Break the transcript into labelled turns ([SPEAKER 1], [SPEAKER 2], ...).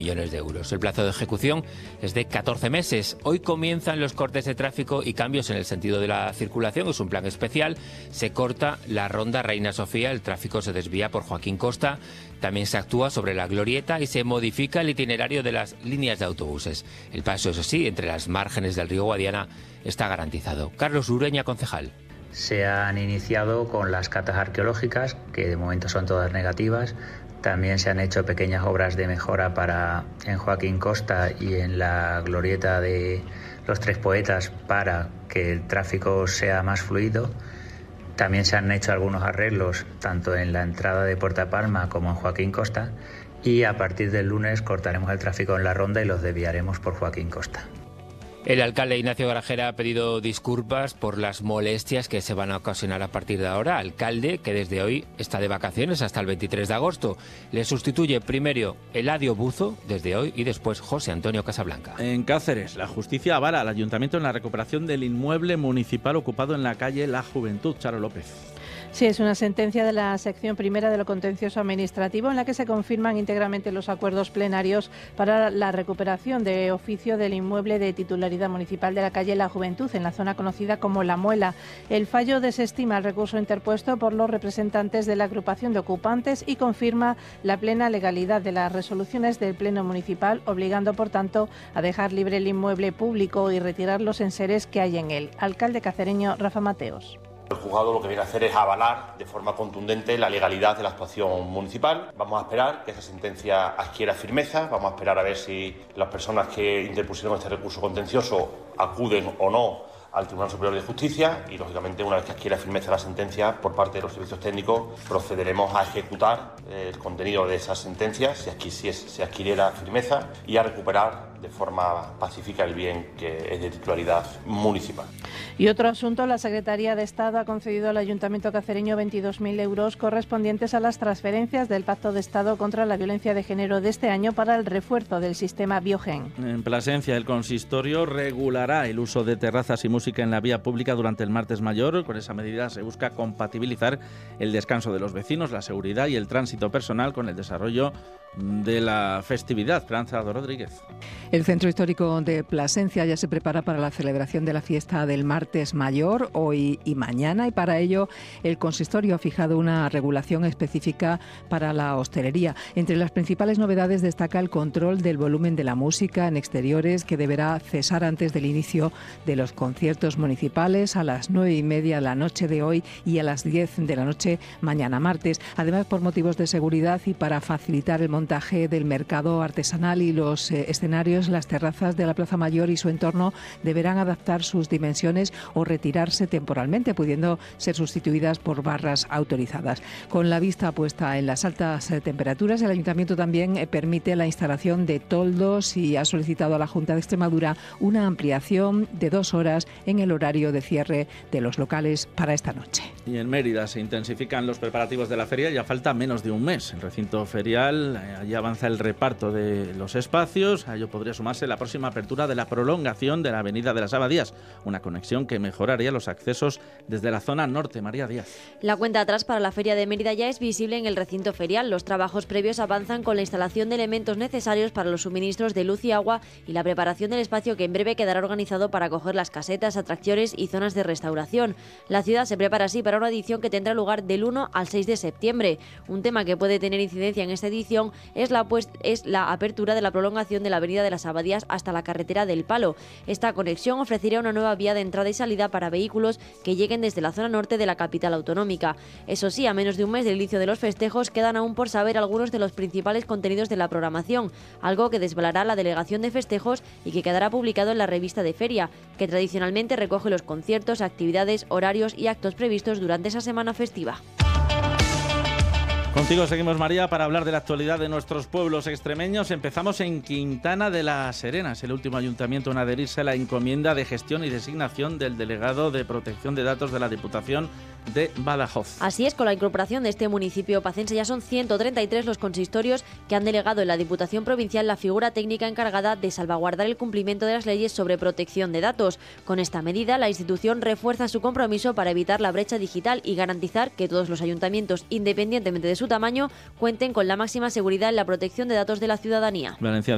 [SPEAKER 1] millones de euros. El plazo de ejecución es de 14 meses. Hoy comienzan los cortes de tráfico y cambios en el sentido de la circulación. Es un plan especial. Se corta la ronda Reina Sofía, el tráfico se desvía por Joaquín Costa. También se actúa sobre la Glorieta y se modifica el itinerario de las líneas de autobuses. El paso, eso sí, entre las márgenes del río Guadiana está garantizado. Carlos Ureña, concejal.
[SPEAKER 2] Se han iniciado con las catas arqueológicas, que de momento son todas negativas. También se han hecho pequeñas obras de mejora en Joaquín Costa y en la glorieta de los Tres Poetas para que el tráfico sea más fluido. También se han hecho algunos arreglos tanto en la entrada de Puerta Palma como en Joaquín Costa, y a partir del lunes cortaremos el tráfico en la ronda y los desviaremos por Joaquín Costa.
[SPEAKER 1] El alcalde Ignacio Grajera ha pedido disculpas por las molestias que se van a ocasionar a partir de ahora. Alcalde que desde hoy está de vacaciones hasta el 23 de agosto. Le sustituye primero Eladio Buzo desde hoy y después José Antonio Casablanca.
[SPEAKER 3] En Cáceres, la justicia avala al ayuntamiento en la recuperación del inmueble municipal ocupado en la calle La Juventud. Charo López.
[SPEAKER 4] Sí, es una sentencia de la sección primera de lo contencioso administrativo en la que se confirman íntegramente los acuerdos plenarios para la recuperación de oficio del inmueble de titularidad municipal de la calle La Juventud, en la zona conocida como La Muela. El fallo desestima el recurso interpuesto por los representantes de la agrupación de ocupantes y confirma la plena legalidad de las resoluciones del Pleno Municipal, obligando, por tanto, a dejar libre el inmueble público y retirar los enseres que hay en él. Alcalde cacereño Rafa Mateos.
[SPEAKER 5] El juzgado lo que viene a hacer es avalar de forma contundente la legalidad de la actuación municipal. Vamos a esperar que esa sentencia adquiera firmeza, vamos a esperar a ver si las personas que interpusieron este recurso contencioso acuden o no al Tribunal Superior de Justicia y, lógicamente, una vez que adquiera firmeza la sentencia por parte de los servicios técnicos, procederemos a ejecutar el contenido de esa sentencia, si se adquiriera firmeza, y a recuperar de forma pacífica el bien que es de titularidad municipal.
[SPEAKER 4] Y otro asunto, la Secretaría de Estado ha concedido al Ayuntamiento cacereño 22.000 euros correspondientes a las transferencias del Pacto de Estado contra la Violencia de Género de este año para el refuerzo del sistema Biogen.
[SPEAKER 3] En Plasencia, el consistorio regulará el uso de terrazas y música en la vía pública durante el martes mayor. Con esa medida se busca compatibilizar el descanso de los vecinos, la seguridad y el tránsito personal con el desarrollo de la festividad. Esperanza Rodríguez.
[SPEAKER 6] El Centro Histórico de Plasencia ya se prepara para la celebración de la fiesta del martes mayor, hoy y mañana, y para ello el consistorio ha fijado una regulación específica para la hostelería. Entre las principales novedades destaca el control del volumen de la música en exteriores, que deberá cesar antes del inicio de los conciertos municipales a las 9:30 de la noche de hoy y a las 10 de la noche mañana martes. Además, por motivos de seguridad y para facilitar el montaje del mercado artesanal y los escenarios, las terrazas de la Plaza Mayor y su entorno deberán adaptar sus dimensiones o retirarse temporalmente, pudiendo ser sustituidas por barras autorizadas. Con la vista puesta en las altas temperaturas, el Ayuntamiento también permite la instalación de toldos y ha solicitado a la Junta de Extremadura una ampliación de 2 horas en el horario de cierre de los locales para esta noche.
[SPEAKER 3] Y en Mérida se intensifican los preparativos de la feria, ya falta menos de un mes. El recinto ferial, allí avanza el reparto de los espacios, a ello podría sumarse la próxima apertura de la prolongación de la Avenida de las Abadías, una conexión que mejoraría los accesos desde la zona norte. María Díaz.
[SPEAKER 7] La cuenta atrás para la Feria de Mérida ya es visible en el recinto ferial. Los trabajos previos avanzan con la instalación de elementos necesarios para los suministros de luz y agua y la preparación del espacio, que en breve quedará organizado para acoger las casetas, atracciones y zonas de restauración. La ciudad se prepara así para una edición que tendrá lugar del 1 al 6 de septiembre. Un tema que puede tener incidencia en esta edición es la apertura de la prolongación de la Avenida de las Abadías hasta la carretera del Palo. Esta conexión ofrecería una nueva vía de entrada y salida para vehículos que lleguen desde la zona norte de la capital autonómica. Eso sí, a menos de un mes del inicio de los festejos, quedan aún por saber algunos de los principales contenidos de la programación, algo que desvelará la Delegación de Festejos y que quedará publicado en la revista de feria, que tradicionalmente recoge los conciertos, actividades, horarios y actos previstos durante esa semana festiva.
[SPEAKER 3] Contigo seguimos, María, para hablar de la actualidad de nuestros pueblos extremeños. Empezamos en Quintana de la Serena. Es el último ayuntamiento en adherirse a la encomienda de gestión y designación del delegado de protección de datos de la Diputación de Badajoz.
[SPEAKER 7] Así es, con la incorporación de este municipio pacense ya son 133 los consistorios que han delegado en la Diputación Provincial la figura técnica encargada de salvaguardar el cumplimiento de las leyes sobre protección de datos. Con esta medida, la institución refuerza su compromiso para evitar la brecha digital y garantizar que todos los ayuntamientos, independientemente de su tamaño, cuenten con la máxima seguridad en la protección de datos de la ciudadanía.
[SPEAKER 3] Valencia